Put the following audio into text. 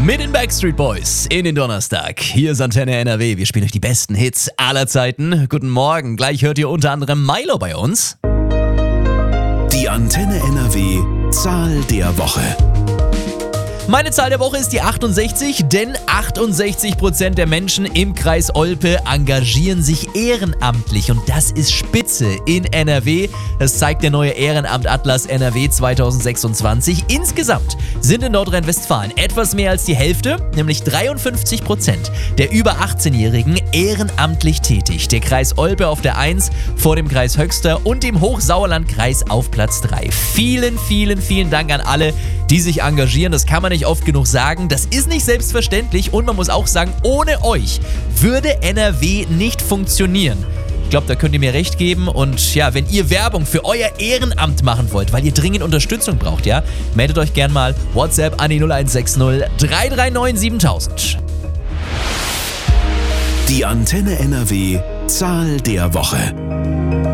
Mit den Backstreet Boys in den Donnerstag. Hier ist Antenne NRW. Wir spielen euch die besten Hits aller Zeiten. Guten Morgen. Gleich hört ihr unter anderem Milo bei uns. Die Antenne NRW Zahl der Woche. Meine Zahl der Woche ist die 68, denn 68% der Menschen im Kreis Olpe engagieren sich ehrenamtlich und das ist spitze in NRW. Das zeigt der neue Ehrenamt-Atlas NRW 2026. Insgesamt sind in Nordrhein-Westfalen etwas mehr als die Hälfte, nämlich 53% der über 18-Jährigen ehrenamtlich tätig. Der Kreis Olpe auf der 1 vor dem Kreis Höxter und dem Hochsauerlandkreis auf Platz 3. Vielen Dank an alle, die sich engagieren. Das kann man nicht oft genug sagen. Das ist nicht selbstverständlich und man muss auch sagen, ohne euch würde NRW nicht funktionieren. Ich glaube, da könnt ihr mir recht geben und ja, wenn ihr Werbung für euer Ehrenamt machen wollt, weil ihr dringend Unterstützung braucht, ja, meldet euch gern mal WhatsApp an die 0160 339 7000. Die Antenne NRW Zahl der Woche.